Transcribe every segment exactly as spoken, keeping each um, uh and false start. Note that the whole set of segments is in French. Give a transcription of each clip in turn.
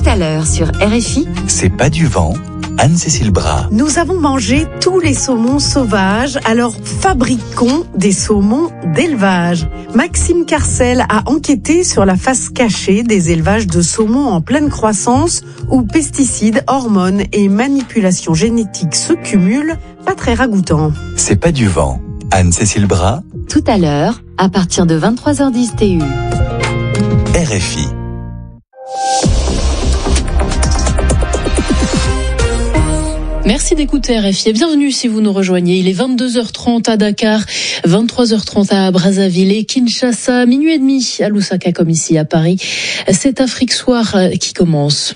à l'heure sur R F I. C'est pas du vent. Anne-Cécile Bras. Nous avons mangé tous les saumons sauvages, alors fabriquons des saumons d'élevage. Maxime Carcel a enquêté sur la face cachée des élevages de saumons en pleine croissance où pesticides, hormones et manipulations génétiques se cumulent. Pas très ragoûtant. C'est pas du vent. Anne-Cécile Bras. Tout à l'heure, à partir de vingt-trois heures dix T U. R F I. Merci d'écouter R F I et bienvenue si vous nous rejoignez. Il est vingt-deux heures trente à Dakar, vingt-trois heures trente à Brazzaville et Kinshasa, minuit et demi à Lusaka comme ici à Paris. C'est Afrique Soir qui commence.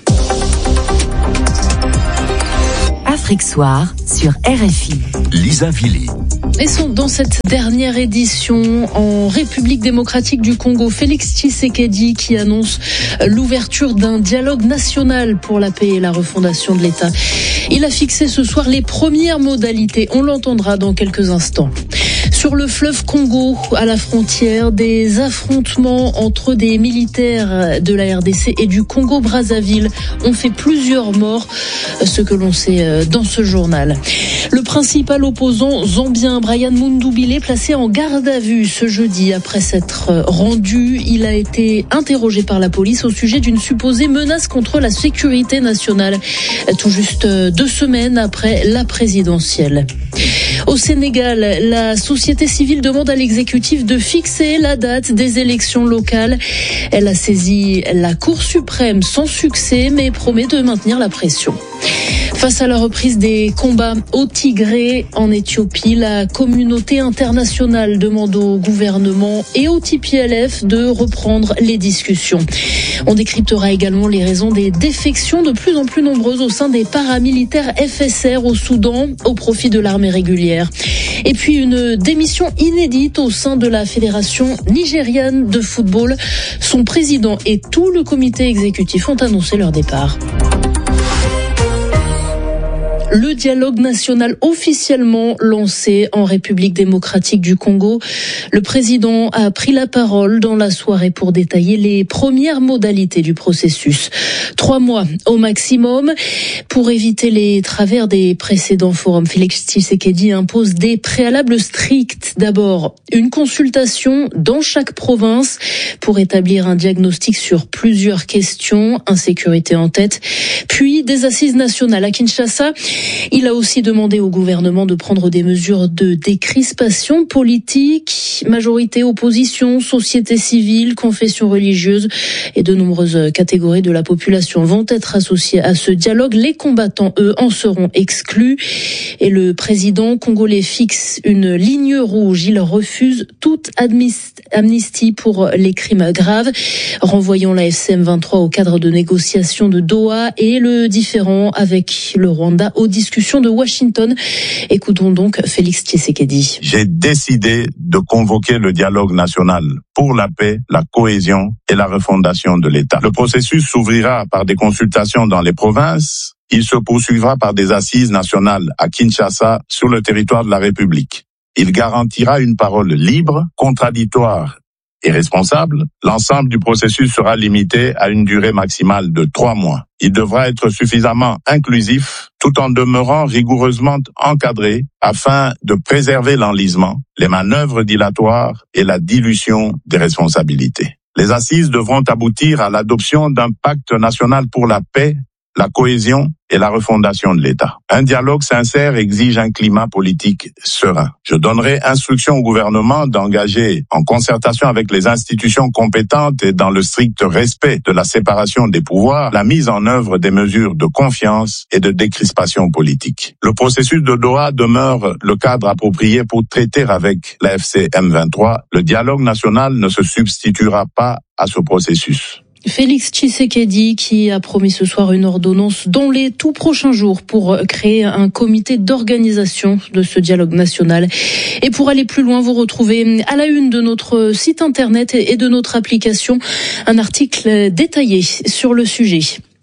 Afrique Soir sur R F I. Lisa Villy. Et sont dans cette dernière édition en République démocratique du Congo, Félix Tshisekedi qui annonce l'ouverture d'un dialogue national pour la paix et la refondation de l'État. Il a fixé ce soir les premières modalités. On l'entendra dans quelques instants. Sur le fleuve Congo, à la frontière, des affrontements entre des militaires de la R D C et du Congo-Brazzaville ont fait plusieurs morts, ce que l'on sait dans ce journal. Le principal opposant zambien, Brian Mundubile, placé en garde à vue ce jeudi après s'être rendu. Il a été interrogé par la police au sujet d'une supposée menace contre la sécurité nationale, tout juste deux semaines après la présidentielle. Au Sénégal, la société civile demande à l'exécutif de fixer la date des élections locales. Elle a saisi la Cour suprême sans succès, mais promet de maintenir la pression. Face à la reprise des combats au Tigré en Éthiopie, la communauté internationale demande au gouvernement et au T P L F de reprendre les discussions. On décryptera également les raisons des défections de plus en plus nombreuses au sein des paramilitaires F S R au Soudan au profit de l'armée régulière. Et puis une démission inédite au sein de la Fédération nigériane de football. Son président et tout le comité exécutif ont annoncé leur départ. Le dialogue national officiellement lancé en République démocratique du Congo. Le président a pris la parole dans la soirée pour détailler les premières modalités du processus. Trois mois au maximum pour éviter les travers des précédents forums. Félix Tshisekedi impose des préalables stricts. D'abord, une consultation dans chaque province pour établir un diagnostic sur plusieurs questions, insécurité en tête, puis des assises nationales à Kinshasa. Il a aussi demandé au gouvernement de prendre des mesures de décrispation politique. Majorité, opposition, société civile, confession religieuse et de nombreuses catégories de la population vont être associées à ce dialogue. Les combattants, eux, en seront exclus. Et le président congolais fixe une ligne rouge. Il refuse toute amnistie pour les crimes graves, renvoyant la F C M vingt-trois au cadre de négociations de Doha et le différend avec le Rwanda aux discussions de Washington. Écoutons donc Félix Tshisekedi. J'ai décidé de convoquer le dialogue national pour la paix, la cohésion et la refondation de l'État. Le processus s'ouvrira par des consultations dans les provinces. Il se poursuivra par des assises nationales à Kinshasa sur le territoire de la République. Il garantira une parole libre, contradictoire et responsable. L'ensemble du processus sera limité à une durée maximale de trois mois. Il devra être suffisamment inclusif tout en demeurant rigoureusement encadré afin de préserver l'enlisement, les manœuvres dilatoires et la dilution des responsabilités. Les assises devront aboutir à l'adoption d'un pacte national pour la paix, la cohésion et la refondation de l'État. Un dialogue sincère exige un climat politique serein. Je donnerai instruction au gouvernement d'engager, en concertation avec les institutions compétentes et dans le strict respect de la séparation des pouvoirs, la mise en œuvre des mesures de confiance et de décrispation politique. Le processus de Doha demeure le cadre approprié pour traiter avec la F C M vingt-trois. Le dialogue national ne se substituera pas à ce processus. Félix Tshisekedi qui a promis ce soir une ordonnance dans les tout prochains jours pour créer un comité d'organisation de ce dialogue national. Et pour aller plus loin, vous retrouvez à la une de notre site internet et de notre application un article détaillé sur le sujet.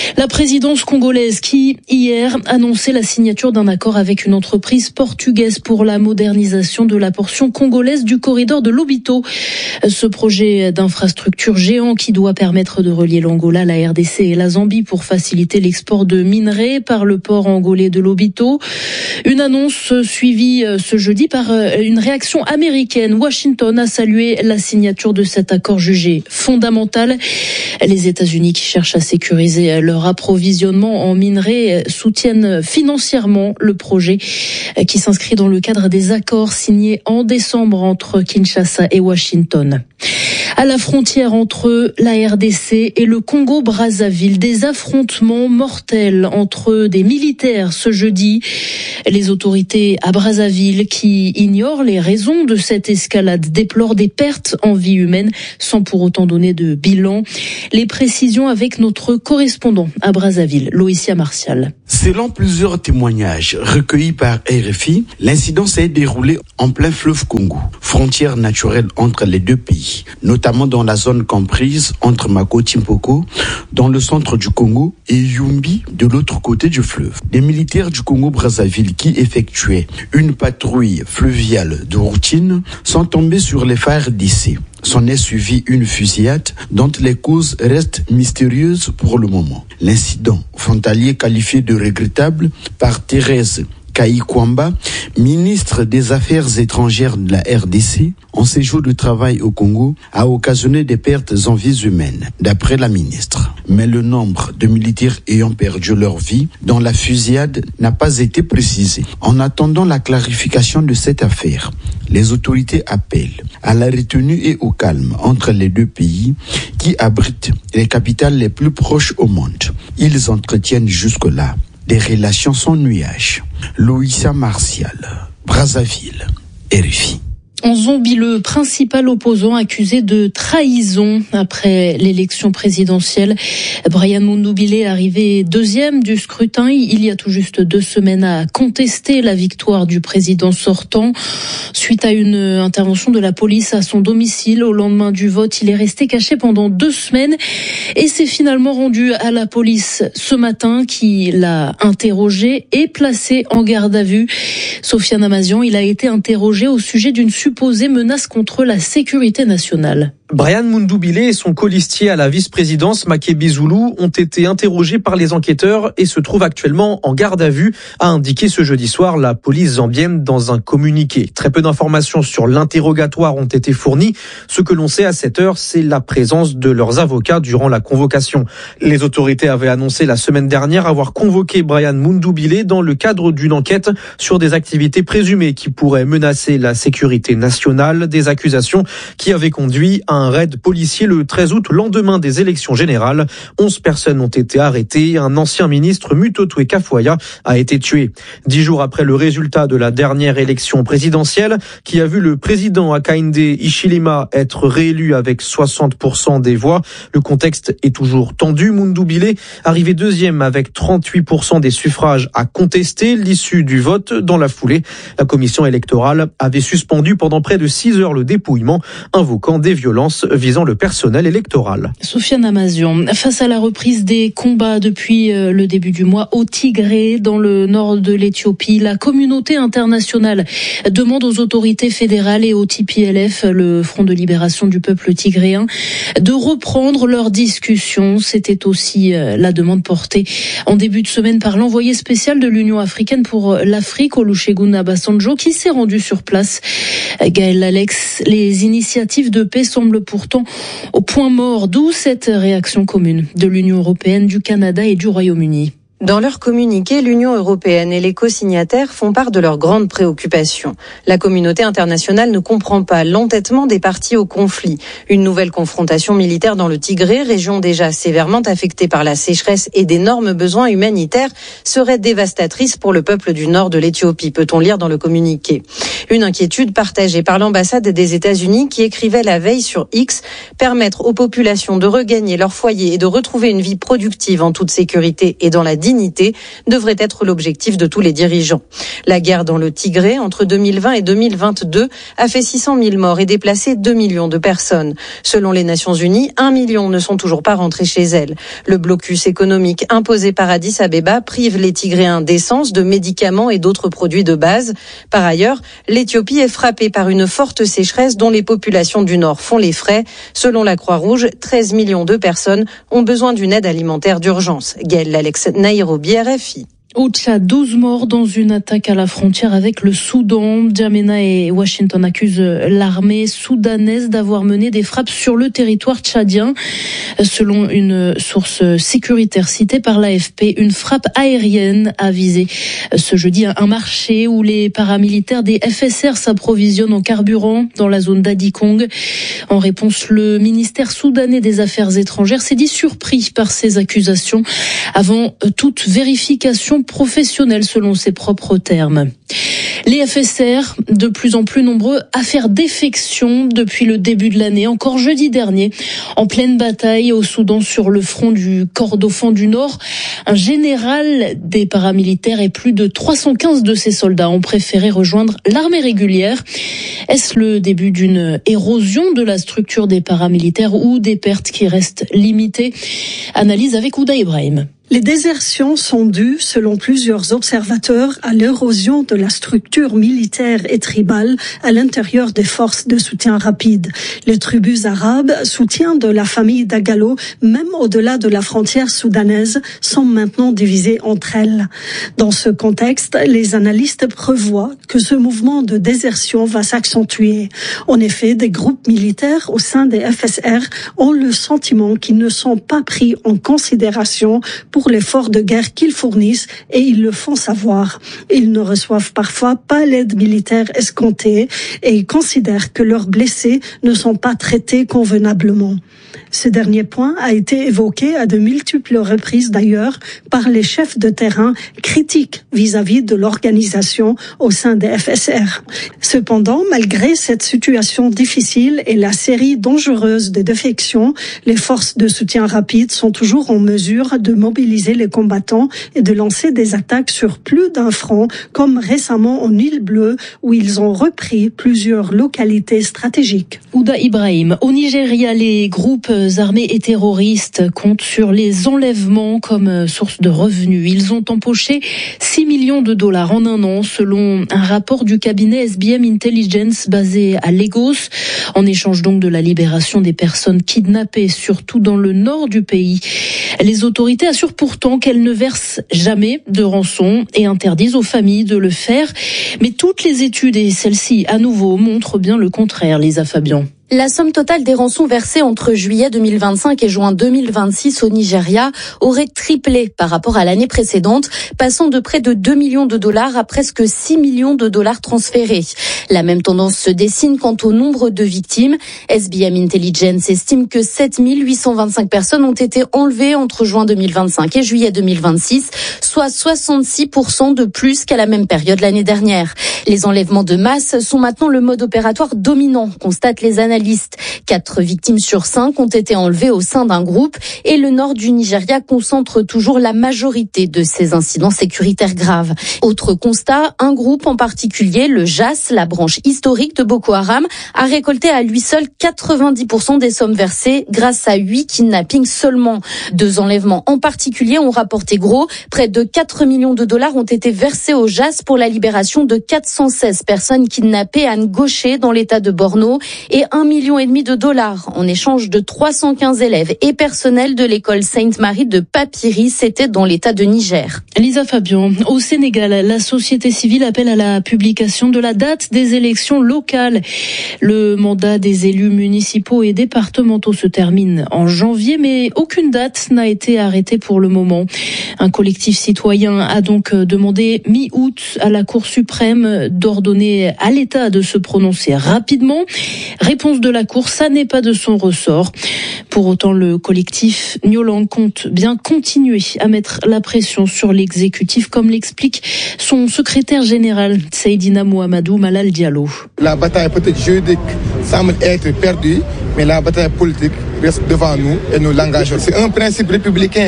La présidence congolaise qui, hier, annonçait la signature d'un accord avec une entreprise portugaise pour la modernisation de la portion congolaise du corridor de Lobito. Ce projet d'infrastructure géant qui doit permettre de relier l'Angola, la R D C et la Zambie pour faciliter l'export de minerais par le port angolais de Lobito. Une annonce suivie ce jeudi par une réaction américaine. Washington a salué la signature de cet accord jugé fondamental. Les États-Unis qui cherchent à sécuriser leur approvisionnement en minerais soutiennent financièrement le projet qui s'inscrit dans le cadre des accords signés en décembre entre Kinshasa et Washington. À la frontière entre la R D C et le Congo-Brazzaville, des affrontements mortels entre des militaires ce jeudi. Les autorités à Brazzaville, qui ignorent les raisons de cette escalade, déplorent des pertes en vie humaine sans pour autant donner de bilan. Les précisions avec notre correspondant à Brazzaville, Loïcia Martial. Selon plusieurs témoignages recueillis par R F I, l'incident s'est déroulé en plein fleuve Congo, frontière naturelle entre les deux pays, notamment dans la zone comprise entre Makoti-Mpoko, dans le centre du Congo, et Yumbi, de l'autre côté du fleuve. Des militaires du Congo-Brazzaville qui effectuaient une patrouille fluviale de routine sont tombés sur les phares d'ici. S'en est suivi une fusillade dont les causes restent mystérieuses pour le moment. L'incident frontalier qualifié de regrettable par Thérèse Kayikwamba, ministre des Affaires étrangères de la R D C, en séjour de travail au Congo, a occasionné des pertes en vies humaines, d'après la ministre. Mais le nombre de militaires ayant perdu leur vie dans la fusillade n'a pas été précisé. En attendant la clarification de cette affaire, les autorités appellent à la retenue et au calme entre les deux pays qui abritent les capitales les plus proches au monde. Ils entretiennent jusque-là des relations sans nuages. Loïcia Martial, Brazzaville, R F I. En Zambie, le principal opposant accusé de trahison après l'élection présidentielle. Brian Mundubile, arrivé deuxième du scrutin il y a tout juste deux semaines, a contesté la victoire du président sortant. Suite à une intervention de la police à son domicile au lendemain du vote, il est resté caché pendant deux semaines et s'est finalement rendu à la police ce matin qui l'a interrogé et placé en garde à vue. Sofiane Amazian, il a été interrogé au sujet d'une supposée menace contre la sécurité nationale. Brian Mundubile et son colistier à la vice-présidence, Makebi Zulu, ont été interrogés par les enquêteurs et se trouvent actuellement en garde à vue, a indiqué ce jeudi soir la police zambienne dans un communiqué. Très peu d'informations sur l'interrogatoire ont été fournies. Ce que l'on sait à cette heure, c'est la présence de leurs avocats durant la convocation. Les autorités avaient annoncé la semaine dernière avoir convoqué Brian Mundubile dans le cadre d'une enquête sur des activités présumées qui pourraient menacer la sécurité nationale, des accusations qui avaient conduit à un raid policier le treize août, lendemain des élections générales. Onze personnes ont été arrêtées. Un ancien ministre, Mutotwe Kafuaya, a été tué. Dix jours après le résultat de la dernière élection présidentielle, qui a vu le président Hakainde Hichilema être réélu avec soixante pour cent des voix, le contexte est toujours tendu. Mundubile, arrivé deuxième avec trente-huit pour cent des suffrages, a contesté l'issue du vote. Dans la foulée, la commission électorale avait suspendu pendant près de six heures le dépouillement, invoquant des violences visant le personnel électoral. Sofiane Amazian, face à la reprise des combats depuis le début du mois au Tigré, dans le nord de l'Éthiopie, la communauté internationale demande aux autorités fédérales et au T P L F, le Front de libération du peuple tigréen, de reprendre leurs discussions. C'était aussi la demande portée en début de semaine par l'envoyé spécial de l'Union africaine pour l'Afrique, Olusegun Obasanjo, qui s'est rendu sur place. Gaël Alex, les initiatives de paix semblent pourtant au point mort, d'où cette réaction commune de l'Union européenne, du Canada et du Royaume-Uni. Dans leur communiqué, l'Union européenne et les co-signataires font part de leurs grandes préoccupations. La communauté internationale ne comprend pas l'entêtement des parties au conflit. Une nouvelle confrontation militaire dans le Tigré, région déjà sévèrement affectée par la sécheresse et d'énormes besoins humanitaires, serait dévastatrice pour le peuple du nord de l'Éthiopie, peut-on lire dans le communiqué. Une inquiétude partagée par l'ambassade des États-Unis qui écrivait la veille sur X, permettre aux populations de regagner leur foyer et de retrouver une vie productive en toute sécurité et dans la dignité dignité devrait être l'objectif de tous les dirigeants. La guerre dans le Tigré entre deux mille vingt et deux mille vingt-deux a fait six cent mille morts et déplacé deux millions de personnes. Selon les Nations Unies, un million ne sont toujours pas rentrés chez elles. Le blocus économique imposé par Addis Abeba prive les Tigréens d'essence, de médicaments et d'autres produits de base. Par ailleurs, l'Éthiopie est frappée par une forte sécheresse dont les populations du Nord font les frais. Selon la Croix-Rouge, treize millions de personnes ont besoin d'une aide alimentaire d'urgence. Gaël Alex, Nairobi, R F I. Au Tchad, douze morts dans une attaque à la frontière avec le Soudan. N'Djamena et Washington accusent l'armée soudanaise d'avoir mené des frappes sur le territoire tchadien. Selon une source sécuritaire citée par l'A F P, une frappe aérienne a visé ce jeudi un marché où les paramilitaires des F S R s'approvisionnent en carburant dans la zone d'Adikong. En réponse, le ministère soudanais des Affaires étrangères s'est dit surpris par ces accusations avant toute vérification professionnel selon ses propres termes. Les F S R, de plus en plus nombreux à faire défection depuis le début de l'année. Encore jeudi dernier, en pleine bataille au Soudan sur le front du Kordofan du Nord, un général des paramilitaires et plus de trois cent quinze de ses soldats ont préféré rejoindre l'armée régulière. Est-ce le début d'une érosion de la structure des paramilitaires ou des pertes qui restent limitées? Analyse avec Ouda Ibrahim. Les désertions sont dues, selon plusieurs observateurs, à l'érosion de la structure militaire et tribale à l'intérieur des forces de soutien rapide. Les tribus arabes, soutien de la famille Dagalo, même au-delà de la frontière soudanaise, sont maintenant divisées entre elles. Dans ce contexte, les analystes prévoient que ce mouvement de désertion va s'accentuer. En effet, des groupes militaires au sein des F S R ont le sentiment qu'ils ne sont pas pris en considération pour pour l'effort de guerre qu'ils fournissent et ils le font savoir. Ils ne reçoivent parfois pas l'aide militaire escomptée et ils considèrent que leurs blessés ne sont pas traités convenablement. Ce dernier point a été évoqué à de multiples reprises d'ailleurs par les chefs de terrain critiques vis-à-vis de l'organisation au sein des F S R. Cependant, malgré cette situation difficile et la série dangereuse de défections, les forces de soutien rapide sont toujours en mesure de mobiliser les combattants et de lancer des attaques sur plus d'un front, comme récemment en Île Bleue, où ils ont repris plusieurs localités stratégiques. Ouda Ibrahim. Au Nigeria, les groupes armés et terroristes comptent sur les enlèvements comme source de revenus. Ils ont empoché six millions de dollars en un an, selon un rapport du cabinet S B M Intelligence basé à Lagos, en échange donc de la libération des personnes kidnappées, surtout dans le nord du pays. Les autorités assurent pourtant qu'elles ne versent jamais de rançon et interdisent aux familles de le faire. Mais toutes les études, et celles-ci à nouveau, montrent bien le contraire, Lisa Fabian. La somme totale des rançons versées entre juillet deux mille vingt-cinq et juin deux mille vingt-six au Nigeria aurait triplé par rapport à l'année précédente, passant de près de deux millions de dollars à presque six millions de dollars transférés. La même tendance se dessine quant au nombre de victimes. S B M Intelligence estime que sept mille huit cent vingt-cinq personnes ont été enlevées entre juin deux mille vingt-cinq et juillet deux mille vingt-six, soit soixante-six pour cent de plus qu'à la même période l'année dernière. Les enlèvements de masse sont maintenant le mode opératoire dominant, constatent les analystes. Quatre victimes sur cinq ont été enlevées au sein d'un groupe et le nord du Nigeria concentre toujours la majorité de ces incidents sécuritaires graves. Autre constat, un groupe en particulier, le J A S, la branche historique de Boko Haram, a récolté à lui seul quatre-vingt-dix pour cent des sommes versées grâce à huit kidnappings seulement. Deux enlèvements en particulier ont rapporté gros. Près de quatre millions de dollars ont été versés au J A S pour la libération de quatre cent seize personnes kidnappées à Ngoshe dans l'état de Borno et un million et demi de dollars en échange de trois cent quinze élèves et personnels de l'école Sainte-Marie de Papiri, c'était dans l'état de Niger. Lisa Fabian, au Sénégal, la société civile appelle à la publication de la date des élections locales. Le mandat des élus municipaux et départementaux se termine en janvier, mais aucune date n'a été arrêtée pour le moment. Un collectif citoyen a donc demandé mi-août à la Cour suprême d'ordonner à l'État de se prononcer rapidement. Réponse de la Cour, ça n'est pas de son ressort. Pour autant, le collectif Nyolan compte bien continuer à mettre la pression sur l'exécutif, comme l'explique son secrétaire général, Seydina Mohamedou Malal Diallo. La bataille peut-être juridique semble être perdue, mais la bataille politique reste devant nous et nous l'engageons. C'est un principe républicain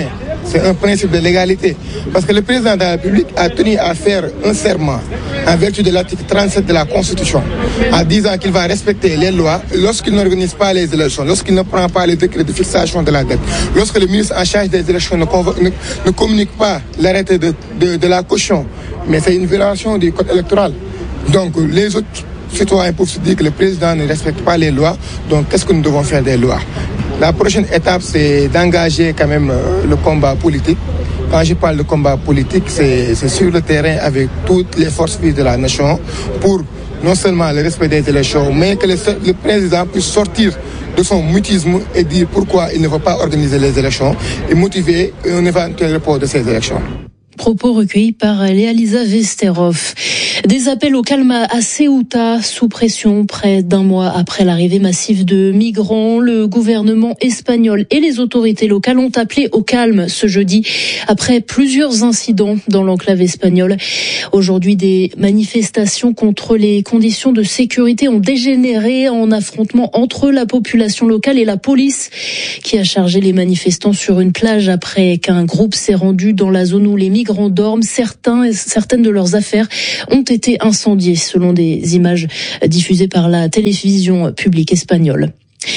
c'est un principe de légalité. Parce que le président de la République a tenu à faire un serment en vertu de l'article trente-sept de la Constitution, en disant qu'il va respecter les lois lorsqu'il n'organise pas les élections, lorsqu'il ne prend pas les décrets de fixation de la dette, lorsque le ministre en charge des élections ne, convo- ne, ne communique pas l'arrêté de, de, de la caution. Mais c'est une violation du code électoral. Donc les autres citoyens peuvent se dire que le président ne respecte pas les lois, donc qu'est-ce que nous devons faire des lois? La prochaine étape, c'est d'engager quand même euh, le combat politique. Quand je parle de combat politique, c'est, c'est sur le terrain avec toutes les forces vives de la nation pour non seulement le respect des élections, mais que le, le président puisse sortir de son mutisme et dire pourquoi il ne veut pas organiser les élections et motiver un éventuel report de ces élections. Propos recueillis par Léa-Lisa Vesterov. Des appels au calme à Ceuta, sous pression près d'un mois après l'arrivée massive de migrants. Le gouvernement espagnol et les autorités locales ont appelé au calme ce jeudi après plusieurs incidents dans l'enclave espagnole. Aujourd'hui, des manifestations contre les conditions de sécurité ont dégénéré en affrontement entre la population locale et la police qui a chargé les manifestants sur une plage après qu'un groupe s'est rendu dans la zone où les migrants dorment. Certains, certaines de leurs affaires ont été incendiées selon des images diffusées par la télévision publique espagnole.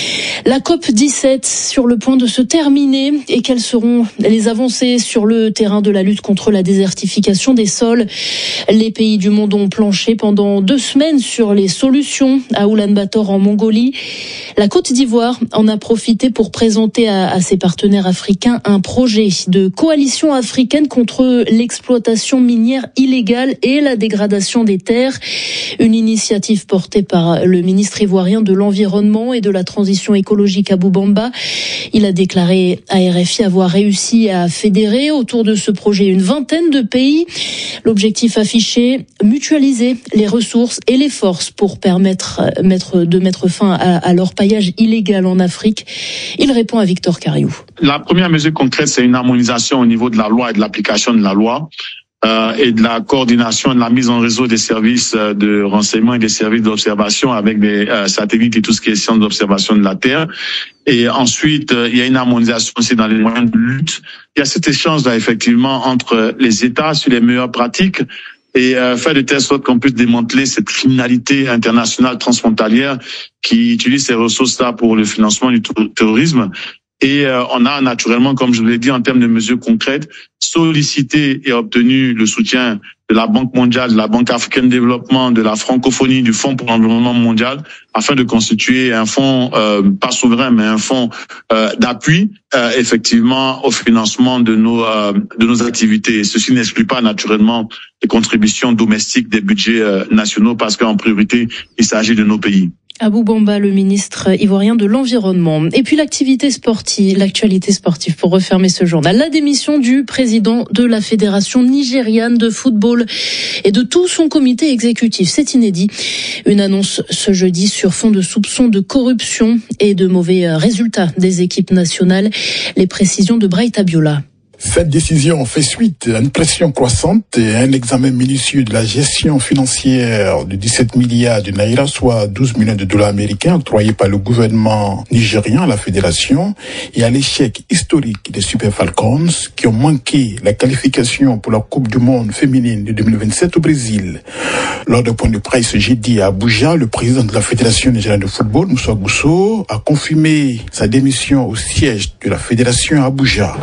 La COP dix-sept sur le point de se terminer, et quelles seront les avancées sur le terrain de la lutte contre la désertification des sols? Les pays du monde ont planché pendant deux semaines sur les solutions à Oulan-Bator en Mongolie. La Côte d'Ivoire en a profité pour présenter à, à ses partenaires africains un projet de coalition africaine contre l'exploitation minière illégale et la dégradation des terres. Une initiative portée par le ministre ivoirien de l'Environnement et de la transition écologique Abou Bamba. Il a déclaré à R F I avoir réussi à fédérer autour de ce projet une vingtaine de pays. L'objectif affiché, mutualiser les ressources et les forces pour permettre mettre, de mettre fin à, à l'orpaillage illégal en Afrique. Il répond à Victor Cariou. La première mesure concrète, c'est une harmonisation au niveau de la loi et de l'application de la loi. Euh, et de la coordination et de la mise en réseau des services de renseignement et des services d'observation avec des euh, satellites et tout ce qui est sciences d'observation de la Terre. Et ensuite, euh, il y a une harmonisation aussi dans les moyens de lutte. Il y a cet échange-là, effectivement, entre les États sur les meilleures pratiques et euh, faire de telle sorte qu'on puisse démanteler cette criminalité internationale transfrontalière qui utilise ces ressources-là pour le financement du terrorisme. Et euh, on a naturellement, comme je l'ai dit, en termes de mesures concrètes, sollicité et obtenu le soutien de la Banque mondiale, de la Banque africaine de développement, de la francophonie, du Fonds pour l'environnement mondial, afin de constituer un fonds, euh, pas souverain, mais un fonds euh, d'appui, euh, effectivement, au financement de nos euh, de nos activités. Ceci n'exclut pas naturellement les contributions domestiques des budgets euh, nationaux, parce qu'en priorité, il s'agit de nos pays. Abou Bamba, le ministre ivoirien de l'Environnement. Et puis l'activité sportive, l'actualité sportive pour refermer ce journal. La démission du président de la Fédération nigériane de football et de tout son comité exécutif. C'est inédit. Une annonce ce jeudi sur fond de soupçons de corruption et de mauvais résultats des équipes nationales. Les précisions de Bright Abiola. Cette décision fait suite à une pression croissante et à un examen minutieux de la gestion financière de dix-sept milliards de naira, soit douze millions de dollars américains octroyés par le gouvernement nigérien à la fédération, et à l'échec historique des Super Falcons qui ont manqué la qualification pour la Coupe du Monde féminine de deux mille vingt-sept au Brésil. Lors d'un point de presse jeudi à Abuja, le président de la Fédération nigérienne de football, Moussa Bousso, a confirmé sa démission au siège de la fédération à Abuja.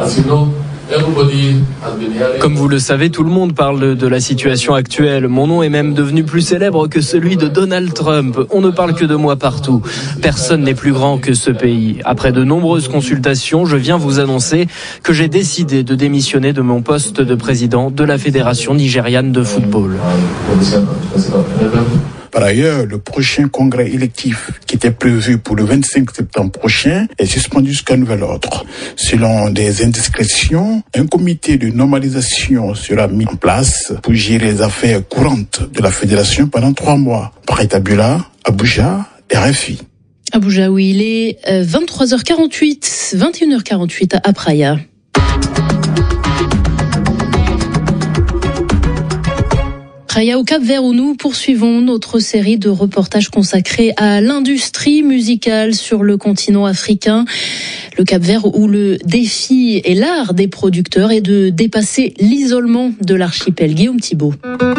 Comme vous le savez, tout le monde parle de la situation actuelle. Mon nom est même devenu plus célèbre que celui de Donald Trump. On ne parle que de moi partout. Personne n'est plus grand que ce pays. Après de nombreuses consultations, je viens vous annoncer que j'ai décidé de démissionner de mon poste de président de la Fédération nigériane de football. Par ailleurs, le prochain congrès électif qui était prévu pour le vingt-cinq septembre prochain est suspendu jusqu'à nouvel ordre. Selon des indiscrétions, un comité de normalisation sera mis en place pour gérer les affaires courantes de la fédération pendant trois mois. Bright Abiola, Abuja, R F I. Abuja, oui, il est vingt-trois heures quarante-huit, vingt et une heures quarante-huit à Praia. Praia au Cap-Vert où nous poursuivons notre série de reportages consacrés à l'industrie musicale sur le continent africain. Le Cap-Vert où le défi et l'art des producteurs est de dépasser l'isolement de l'archipel. Guillaume Thibault.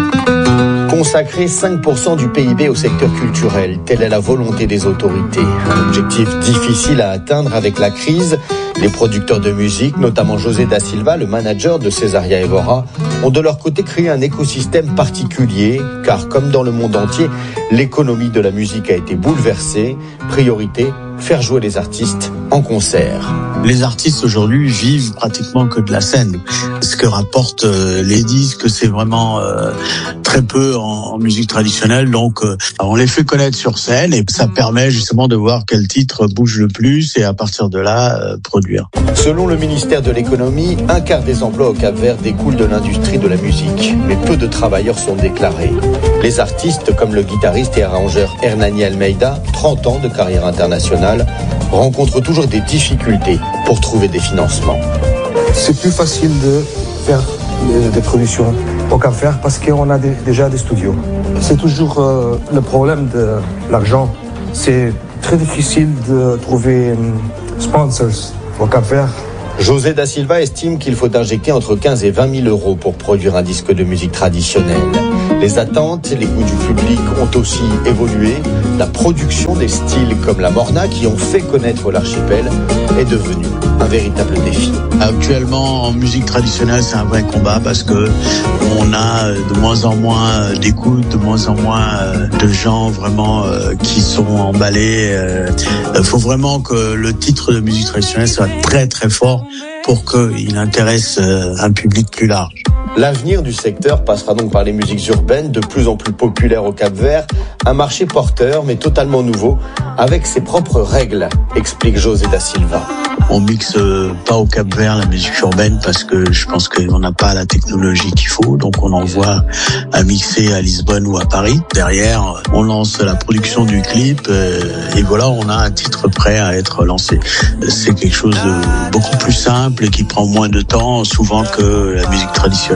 Consacrer cinq pour cent du P I B au secteur culturel, telle est la volonté des autorités. Un objectif difficile à atteindre avec la crise. Les producteurs de musique, notamment José da Silva, le manager de Cesaria Evora, ont de leur côté créé un écosystème particulier, car comme dans le monde entier, l'économie de la musique a été bouleversée. Priorité, faire jouer les artistes en concert. Les artistes aujourd'hui vivent pratiquement que de la scène. Ce que rapportent euh, les disques, c'est vraiment euh, très peu en, en musique traditionnelle. Donc, euh, on les fait connaître sur scène et ça permet justement de voir quel titre bouge le plus et à partir de là, euh, produire. Selon le ministère de l'économie, un quart des emplois au Cap-Vert découlent de l'industrie de la musique. Mais peu de travailleurs sont déclarés. Les artistes, comme le guitariste et arrangeur Hernani Almeida, trente ans de carrière internationale, rencontrent toujours des difficultés pour trouver des financements. C'est plus facile de faire des productions au Cap-Vert parce qu'on a des, déjà des studios. C'est toujours euh, le problème de l'argent. C'est très difficile de trouver euh, sponsors au Cap-Vert. José da Silva estime qu'il faut injecter entre quinze et vingt mille euros pour produire un disque de musique traditionnelle. Les attentes, les goûts du public ont aussi évolué. La production des styles comme la morna qui ont fait connaître l'archipel est devenue un véritable défi. Actuellement, en musique traditionnelle, c'est un vrai combat parce que on a de moins en moins d'écoute, de moins en moins de gens vraiment qui sont emballés. Il faut vraiment que le titre de musique traditionnelle soit très très fort pour qu'il intéresse un public plus large. L'avenir du secteur passera donc par les musiques urbaines de plus en plus populaires au Cap-Vert, un marché porteur mais totalement nouveau avec ses propres règles, explique José da Silva. On mixe pas au Cap-Vert la musique urbaine parce que je pense qu'on n'a pas la technologie qu'il faut, donc on envoie à mixer à Lisbonne ou à Paris. Derrière, on lance la production du clip et voilà, on a un titre prêt à être lancé. C'est quelque chose de beaucoup plus simple et qui prend moins de temps souvent que la musique traditionnelle.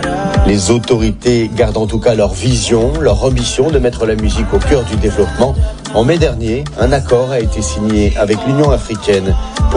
Les autorités gardent en tout cas leur vision, leur ambition de mettre la musique au cœur du développement. En mai dernier, un accord a été signé avec l'Union africaine pour